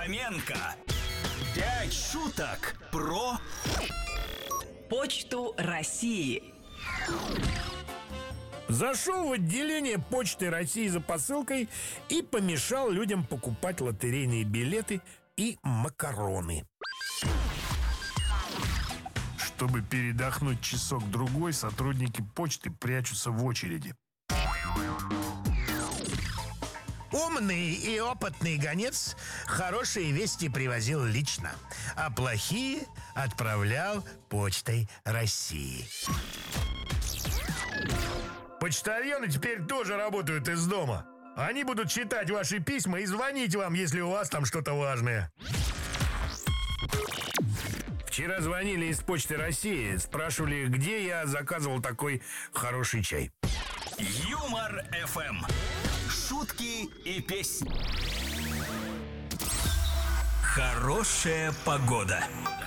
Фоменко. 5 шуток про Почту России. Зашел в отделение Почты России за посылкой и помешал людям покупать лотерейные билеты и макароны. Чтобы передохнуть часок-другой, сотрудники почты прячутся в очереди. Умный и опытный гонец хорошие вести привозил лично, а плохие отправлял Почтой России. Почтальоны теперь тоже работают из дома. Они будут читать ваши письма и звонить вам, если у вас там что-то важное. Вчера звонили из Почты России, спрашивали, где я заказывал такой хороший чай. Юмор ФМ. Шутки и песни. Хорошая погода.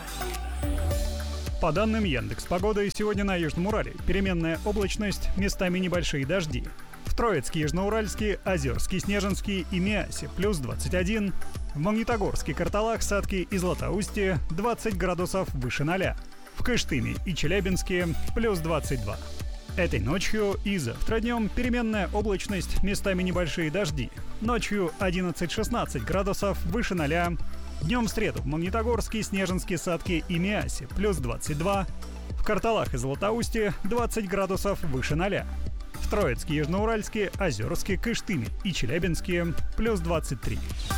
По данным Яндекс.Погоды, сегодня на Южном Урале переменная облачность, местами небольшие дожди. В Троицке, Южноуральске, Озерске, Снежинске и Миасе плюс 21. В Магнитогорске, Карталах, Сатке и Златоусте 20 градусов выше 0. В Кыштыме и Челябинске плюс 22. Этой ночью и завтра днем переменная облачность, местами небольшие дожди. Ночью 11-16 градусов выше 0. Днем в среду в Магнитогорске, Снежинске, Сатке и Миасе плюс 22. В Карталах и Златоусте 20 градусов выше 0. В Троицке, Южноуральске, Озерске, Кыштыме и Челябинске плюс 23.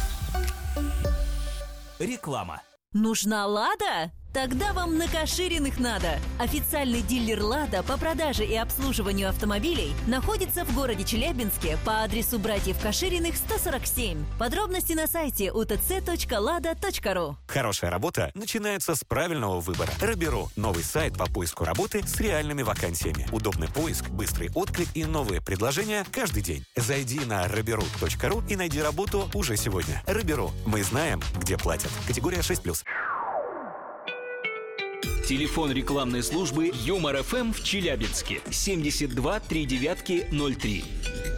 Реклама. Нужна «Лада»? Тогда вам на Кашириных надо. Официальный дилер «Лада» по продаже и обслуживанию автомобилей находится в городе Челябинске по адресу братьев Кашириных, 147. Подробности на сайте utc.lada.ru. Хорошая работа начинается с правильного выбора. Роберу – новый сайт по поиску работы с реальными вакансиями. Удобный поиск, быстрый отклик и новые предложения каждый день. Зайди на roberu.ru и найди работу уже сегодня. Роберу. Мы знаем, где платят. Категория 6+. Телефон рекламной службы Юмор ФМ в Челябинске 72 39 03.